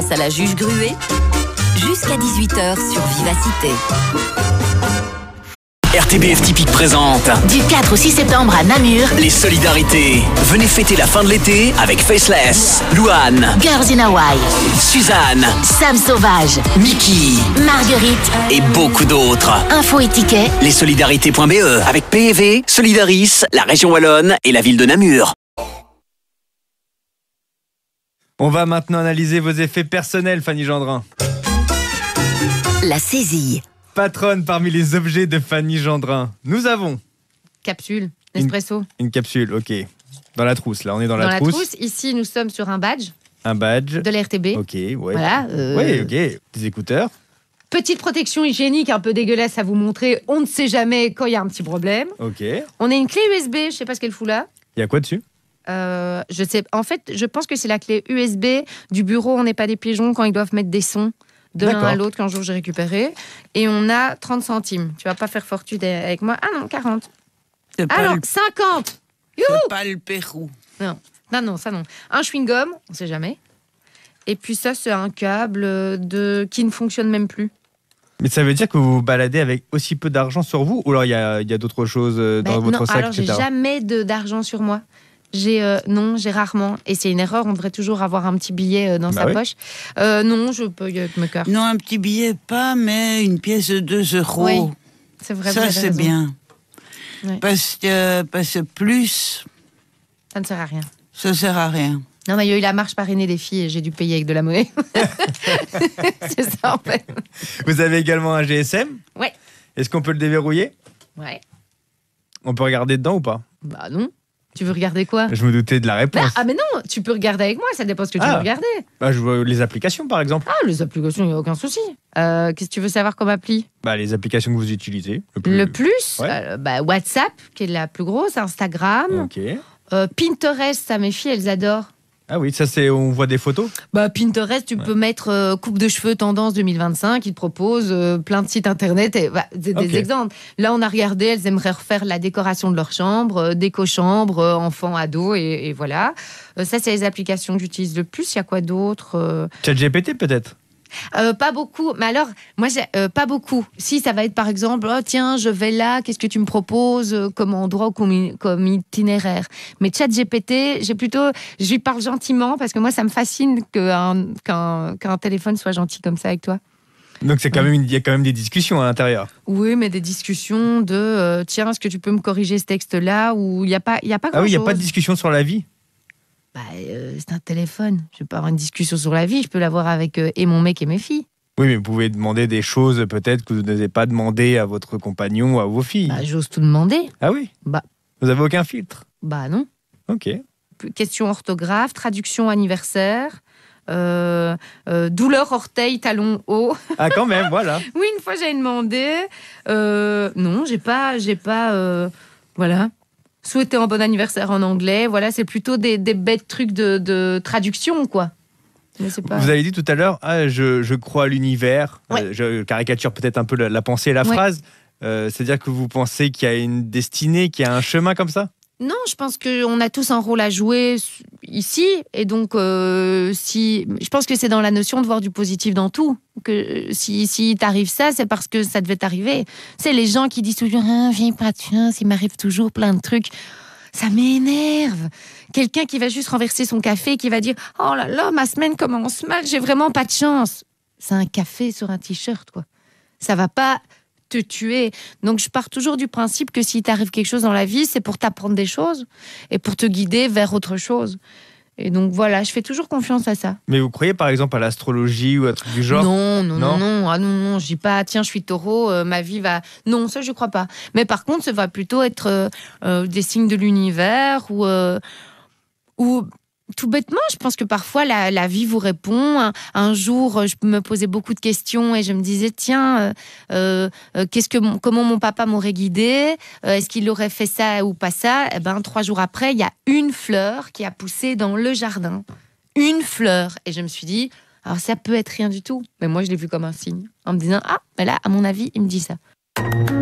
face à la juge Gruet, jusqu'à 18h sur Vivacité. RTBF Typique présente Du 4 au 6 septembre à Namur, les solidarités. Venez fêter la fin de l'été avec Faceless, Louane, Girls in Hawaii, Suzanne, Sam Sauvage, Mickey Marguerite, et beaucoup d'autres. info et tickets. Lessolidarités.be avec PEV, Solidaris, la région Wallonne et la ville de Namur. On va maintenant analyser vos effets personnels, Fanny Gendrin. La saisie. Patronne parmi les objets de Fanny Gendrin. Nous avons Capsule, Nespresso. une capsule, ok. Dans la trousse, là, on est dans Dans la la trousse. trousse, ici, nous sommes sur un badge Un badge. de l'RTB. Ok, ouais. Voilà. Oui, ok. Des écouteurs. Petite protection hygiénique un peu dégueulasse à vous montrer. On ne sait jamais quand il y a un petit problème. Ok. On a une clé USB, je sais pas ce qu'elle fout là. Il y a quoi dessus? Je sais. En fait, je pense que c'est la clé USB du bureau. On n'est pas des pigeons quand ils doivent mettre des sons de l'un D'accord. à l'autre qu'un jour j'ai récupéré. Et on a 30 centimes. Tu vas pas faire fortune avec moi. Ah non, 40. C'est Ah pas, non, le, 50. c'est pas le Pérou. Non, ça non. Un chewing-gum, on sait jamais. Et puis ça, c'est un câble qui ne fonctionne même plus. Mais ça veut dire que vous vous baladez avec aussi peu d'argent sur vous? Ou alors il y a d'autres choses dans votre non, sac, alors j'ai etc. jamais d'argent sur moi. J'ai rarement. Et c'est une erreur, on devrait toujours avoir un petit billet dans sa oui. poche. Non, je peux avec me cœur. Non, un petit billet, pas, mais une pièce de 2 €. Oui, c'est vrai. vous Ça, avez c'est raison. bien. Ouais. Parce que plus, Ça ne sert à rien. ça sert à rien. Non, mais il y a eu la marche parrainée des filles et j'ai dû payer avec de la monnaie. C'est ça, en fait. Vous avez également un GSM? Ouais. Est-ce qu'on peut le déverrouiller? Ouais. On peut regarder dedans ou pas? Bah non. Tu veux regarder quoi? Je me doutais de la réponse. Ah, mais non, tu peux regarder avec moi, ça dépend ce que tu veux regarder. Bah, je vois les applications, par exemple. Ah, les applications, il n'y a aucun souci. Qu'est-ce que tu veux savoir comme appli? Bah, les applications que vous utilisez. Le plus, Ouais. WhatsApp, qui est la plus grosse, Instagram, Ok. Pinterest, ça, mes filles, elles adorent. Ah oui, ça c'est, on voit des photos. Bah, Pinterest, tu peux mettre coupe de cheveux tendance 2025, ils te proposent plein de sites internet, et, des Ok. exemples. Là, on a regardé, elles aimeraient refaire la décoration de leur chambre, déco-chambre, enfants, ados, et voilà. Ça, c'est les applications que j'utilise le plus. Il y a quoi d'autre ChatGPT peut-être. Pas beaucoup. Mais alors, moi, pas beaucoup. Si, ça va être par exemple, oh tiens, je vais là, qu'est-ce que tu me proposes comme endroit ou comme itinéraire. Mais ChatGPT, je lui parle gentiment parce que moi, ça me fascine qu'un téléphone soit gentil comme ça avec toi. Donc c'est quand même, il y a quand même des discussions à l'intérieur. Oui, mais des discussions de tiens, est-ce que tu peux me corriger ce texte-là, ou il y a pas grand-chose. Ah oui, il n'y a pas de discussion sur la vie. Bah, c'est un téléphone. Je peux pas avoir une discussion sur la vie. Je peux l'avoir avec et mon mec et mes filles. Oui, mais vous pouvez demander des choses peut-être que vous n'avez pas demandé à votre compagnon ou à vos filles. Bah, j'ose tout demander. Ah oui. Bah. Vous avez aucun filtre. Bah non. Ok. Question orthographe, traduction anniversaire, douleur orteil, talon haut. Ah quand même, voilà. Oui, une fois j'avais demandé. Non, j'ai pas. Voilà. Souhaiter un bon anniversaire en anglais. Voilà, c'est plutôt des bêtes trucs de traduction, quoi. Mais c'est pas... Vous avez dit tout à l'heure, je crois à l'univers. Ouais. Je caricature peut-être un peu la pensée et la Ouais. phrase. C'est-à-dire que vous pensez qu'il y a une destinée, qu'il y a un chemin comme ça? Non, je pense qu'on a tous un rôle à jouer ici. Et donc, je pense que c'est dans la notion de voir du positif dans tout. Que si t'arrive ça, c'est parce que ça devait t'arriver. C'est les gens qui disent toujours « Viens pas de chance, il m'arrive toujours plein de trucs ». Ça m'énerve. Quelqu'un qui va juste renverser son café, qui va dire « Oh là là, ma semaine commence mal, j'ai vraiment pas de chance ». C'est un café sur un t-shirt, quoi. Ça va pas te tuer. Donc, je pars toujours du principe que s'il t'arrive quelque chose dans la vie, c'est pour t'apprendre des choses et pour te guider vers autre chose. Et donc, voilà, je fais toujours confiance à ça. Mais vous croyez par exemple à l'astrologie ou à un truc du genre? Non. Ah non, je dis pas, tiens, je suis taureau, ma vie va... Non, ça, je crois pas. Mais par contre, ça va plutôt être des signes de l'univers ou tout bêtement, je pense que parfois la vie vous répond. Un jour, je me posais beaucoup de questions et je me disais, tiens, comment mon papa m'aurait guidée? Est-ce qu'il aurait fait ça ou pas ça? Eh ben, 3 jours après, il y a une fleur qui a poussé dans le jardin. Une fleur. Et je me suis dit, alors ça peut être rien du tout. Mais moi, je l'ai vu comme un signe. En me disant, ah, mais là, à mon avis, il me dit ça.